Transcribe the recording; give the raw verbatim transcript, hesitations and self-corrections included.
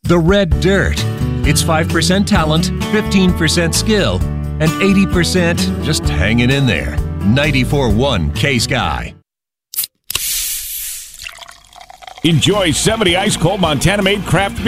The Red Dirt. It's five percent talent, fifteen percent skill, and eighty percent just hanging in there. ninety-four point one K-Sky. Enjoy seventy ice-cold Montana-made craft beer.